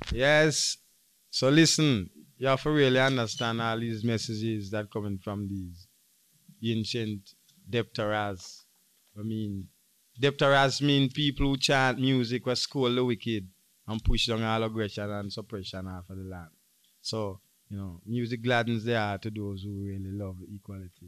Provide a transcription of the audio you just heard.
Yes. So listen, you have to really understand all these messages that coming from these ancient Depteras. I mean, Depteras mean people who chant music or scold the wicked and push down all aggression and suppression off of the land. So, music gladdens the heart to those who really love equality.